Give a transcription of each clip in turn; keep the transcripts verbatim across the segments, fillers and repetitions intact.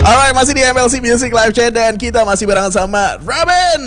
Alright, masih di M L C Music Live Chat dan kita masih bareng sama Robin.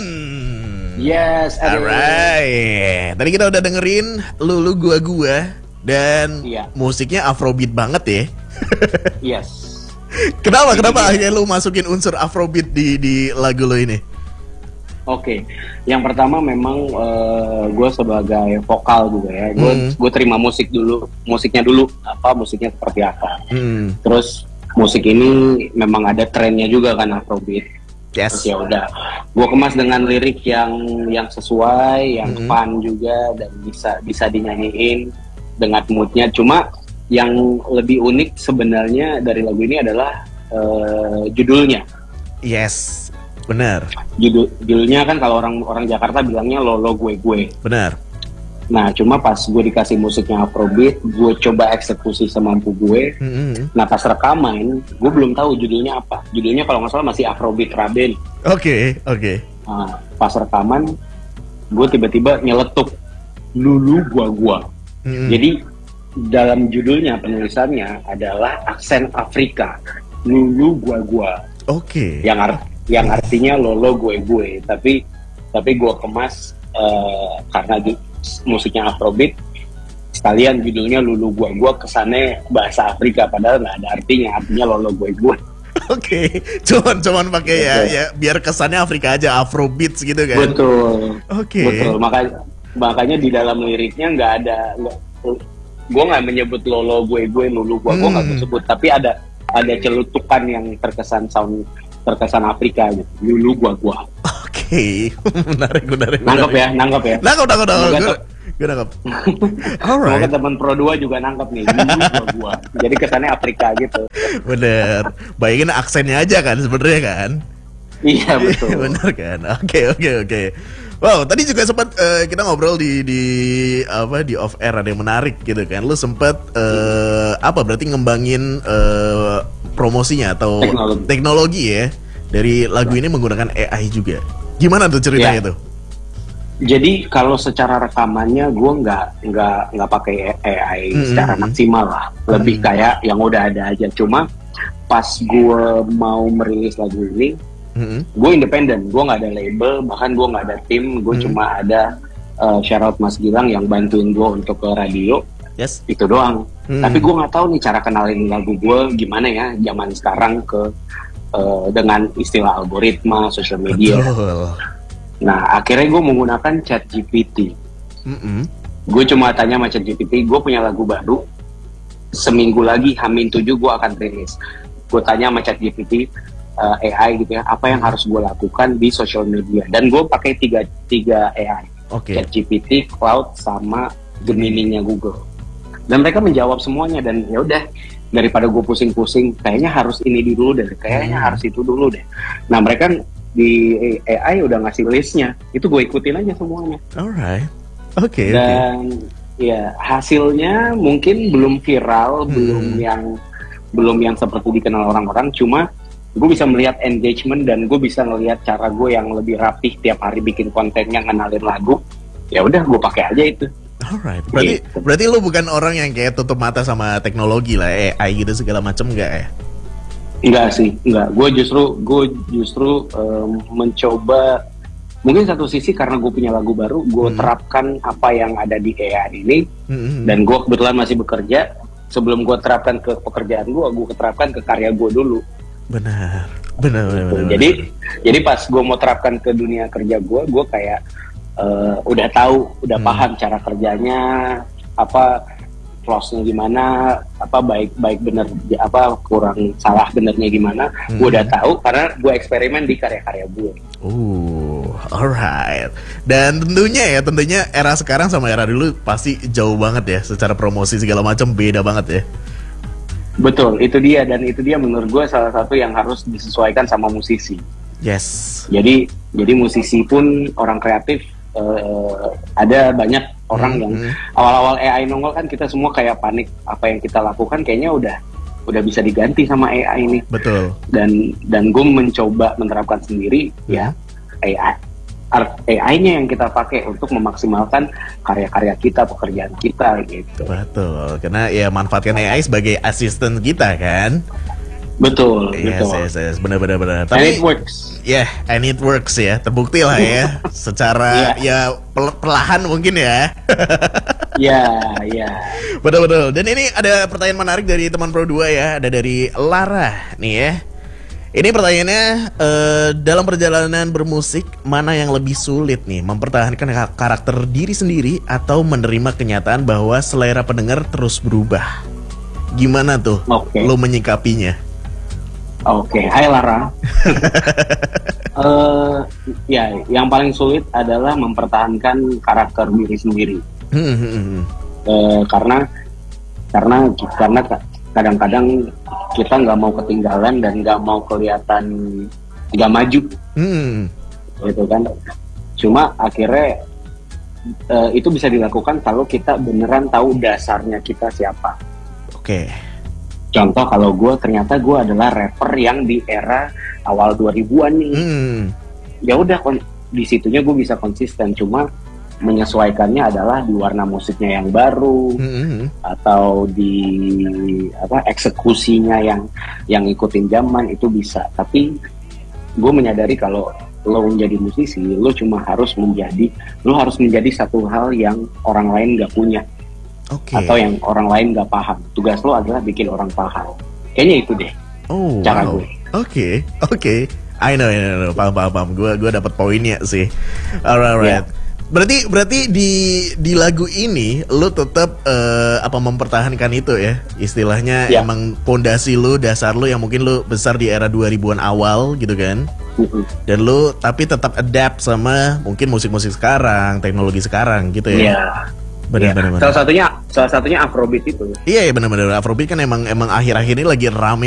Yes, alright. Tadi kita udah dengerin Lulu Gua Gua dan iya. musiknya Afrobeat banget ya. Yes. Kenapa? Kenapa akhirnya lu masukin unsur Afrobeat di di lagu lo ini? Oke, okay. Yang pertama memang uh, gue sebagai vokal juga ya, gue hmm. gue terima musik dulu, musiknya dulu apa musiknya seperti apa. Hmm. Terus musik ini memang ada trennya juga kan Afrobeat. Yes. Terus ya udah, gue kemas dengan lirik yang yang sesuai, yang hmm. fun juga dan bisa bisa dinyanyiin dengan moodnya. Cuma yang lebih unik sebenarnya dari lagu ini adalah uh, judulnya. Yes. Benar. Judul, judulnya kan kalau orang orang Jakarta bilangnya Lolo Gue Gue. Benar. Nah, cuma pas gue dikasih musiknya Afrobeat, gue coba eksekusi semampu gue. Mm-hmm. Nah, pas rekaman, gue belum tahu judulnya apa. Judulnya kalau nggak salah masih Afrobeat Raben. Oke, okay, oke. Okay. Nah, pas rekaman, gue tiba-tiba nyeletuk Lulu Gua Gua. Mm-hmm. Jadi dalam judulnya penulisannya adalah aksen Afrika. Lulu Gua Gua. Oke. Okay. Yang arti yang artinya Lolo Gue Gue, tapi tapi gue kemas uh, karena di, musiknya Afrobeat, sekalian judulnya Lulu Gua Gua, kesannya bahasa Afrika padahal nggak ada artinya, artinya Lolo Gue Gue. Oke, okay. cuman cuman pakai ya, ya biar kesannya Afrika aja, Afrobeats gitu kan. Betul. Oke. Okay. Betul, makanya makanya di dalam liriknya nggak ada, gue nggak menyebut Lolo Gue Gue, Lulu Gua Gua nggak hmm. disebut, tapi ada ada celutukan yang terkesan sound terkesan Afrika gitu. Lulu Gua Gua. Oke, okay. menarik, menarik. Nangkep ya, nangkep ya. Nangkep, nangkep, nangkep. Gue nangkep. Alright. Semoga teman Pro dua juga nangkep nih. Lulu Gua Gua. Jadi kesannya Afrika gitu. Bener. Bayangin aksennya aja kan sebenarnya kan. Iya betul. Bener kan. Oke, okay, oke, okay, oke. Okay. Wow, tadi juga sempat uh, kita ngobrol di di apa di off air, ada yang menarik gitu kan. Lu sempat uh, apa berarti ngembangin uh, promosinya atau teknologi. teknologi ya dari lagu ini menggunakan A I juga. Gimana tuh ceritanya ya. tuh? Jadi kalau secara rekamannya gue nggak nggak nggak pakai A I hmm. secara maksimal lah, lebih hmm. kayak yang udah ada aja. Cuma pas gue mau merilis lagu ini, hmm. gue independen, gue nggak ada label, bahkan gue nggak ada tim, gue hmm. cuma ada uh, shoutout Mas Gilang yang bantuin gue untuk ke radio. Yes. Itu doang. Hmm. Tapi gue nggak tahu nih cara kenalin lagu gue gimana ya zaman sekarang ke uh, dengan istilah algoritma, sosial media. Betul. Nah akhirnya gue menggunakan ChatGPT. Mm-hmm. Gue cuma tanya sama ChatGPT, gue punya lagu baru, seminggu lagi Hamin tujuh gue akan rilis. Gue tanya sama ChatGPT uh, A I gitu ya, apa yang harus gue lakukan di sosial media. Dan gue pakai tiga tiga A I. Okay. ChatGPT, Cloud, sama Gemini-nya Google. Dan mereka menjawab semuanya, dan ya udah daripada gue pusing-pusing, kayaknya harus ini dulu deh, kayaknya hmm. harus itu dulu deh. Nah mereka di A I udah ngasih listnya, itu gue ikutin aja semuanya. Alright, oke. Okay, dan okay. ya hasilnya mungkin belum viral, hmm. belum yang belum yang seperti dikenal orang-orang. Cuma gue bisa melihat engagement dan gue bisa melihat cara gue yang lebih rapih tiap hari bikin kontennya, ngenalin lagu. Ya udah gue pakai aja itu. Alright, berarti gitu. Berarti lu bukan orang yang kayak tutup mata sama teknologi lah, A I gitu segala macam enggak ya? Enggak sih, enggak. Gue justru gue justru um, mencoba, mungkin satu sisi karena gue punya lagu baru, gue hmm. terapkan apa yang ada di A I ini, hmm. dan gue kebetulan masih bekerja. Sebelum gue terapkan ke pekerjaan gue, gue terapkan ke karya gue dulu. Benar, benar, benar. benar jadi, benar. jadi pas gue mau terapkan ke dunia kerja gue, gue kayak Uh, udah tahu, udah hmm. paham cara kerjanya, apa flow-nya gimana, apa baik baik bener, apa kurang salah benernya gimana, hmm. gue udah tahu karena gue eksperimen di karya-karya gue. Uh, alright. Dan tentunya ya, tentunya era sekarang sama era dulu pasti jauh banget ya, secara promosi segala macam beda banget ya. Betul, itu dia, dan itu dia menurut gue salah satu yang harus disesuaikan sama musisi. Yes. Jadi jadi musisi pun orang kreatif. Uh, ada banyak orang hmm, yang hmm. awal-awal A I nongol kan kita semua kayak panik, apa yang kita lakukan kayaknya udah udah bisa diganti sama A I ini. Betul. Dan dan gue mencoba menerapkan sendiri hmm. ya A I A I-nya yang kita pakai untuk memaksimalkan karya-karya kita, pekerjaan kita gitu. Betul, karena ya manfaatkan A I sebagai asisten kita kan. Betul, Yes, betul. yes, yes, benar benar benar. And Tapi it works. ya, yeah, and it works ya, terbukti lah ya, secara Yeah. ya pel- perlahan mungkin ya. Ya, ya. Betul betul. Dan ini ada pertanyaan menarik dari teman Pro dua ya, ada dari Lara nih ya. Ini pertanyaannya, eh, dalam perjalanan bermusik mana yang lebih sulit nih, mempertahankan ka- karakter diri sendiri atau menerima kenyataan bahwa selera pendengar terus berubah? Gimana tuh Oke. lo menyikapinya? Oke, hai Lara. Eh, ya, yang paling sulit adalah mempertahankan karakter diri sendiri. Hmm, hmm, hmm. Eh, karena karena karena ka- kadang-kadang kita nggak mau ketinggalan dan nggak mau kelihatan nggak maju, Hmm. gitu kan. Cuma akhirnya eh, itu bisa dilakukan kalau kita beneran tahu dasarnya kita siapa. Oke. Contoh, kalau gue ternyata gue adalah rapper yang di era awal dua ribuan nih. Hmm. Ya udah, kon- di situnya gue bisa konsisten. Cuma menyesuaikannya adalah di warna musiknya yang baru, Hmm, hmm. atau di apa eksekusinya yang yang ikutin zaman, itu bisa. Tapi gue menyadari kalau lo menjadi musisi, lo cuma harus menjadi lo harus menjadi satu hal yang orang lain gak punya, Oke. atau yang orang lain gak paham. Tugas lo adalah bikin orang paham. Kayaknya itu deh Oh, cara wow. gue. Oke, oke. I know, I know, I know. Paham, paham, paham. Gue, gue dapat poinnya sih. Alright, alright. Yeah. Berarti, berarti di di lagu ini lo tetap eh, apa mempertahankan itu ya? Istilahnya Yeah. emang pondasi lo, dasar lo yang mungkin lo besar di era dua ribuan awal gitu kan? Mm-mm. Dan lo tapi tetap adapt sama mungkin musik-musik sekarang, teknologi sekarang gitu ya? Iya. Benar, Iya. benar, benar. Salah satunya salah satunya Afrobeat itu. Iya, iya benar-benar. Afrobeat kan emang emang akhir-akhir ini lagi rame